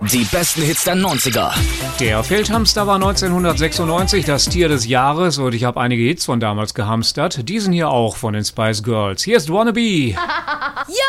Die besten Hits der 90er. Der Feldhamster war 1996 das Tier des Jahres und ich habe einige Hits von damals gehamstert. Diesen hier auch von den Spice Girls. Hier ist Wannabe. Ja!